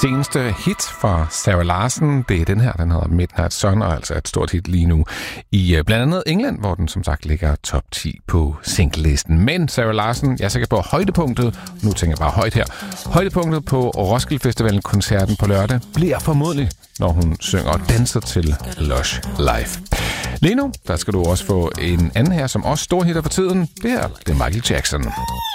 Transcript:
seneste hit fra Sarah Larsen. Det er den her, den hedder Midnight Sun, og altså et stort hit lige nu i blandt andet England, hvor den som sagt ligger top 10 på singlelisten. Men Sarah Larsen, jeg er sikker på højdepunktet, nu tænker jeg bare højt her, højdepunktet på Roskilde Festivalen-koncerten på lørdag bliver formodentlig, når hun synger og danser til Lush Live. Lige nu, der skal du også få en anden her, som også storhitter for tiden. Det her, det er Michael Jackson.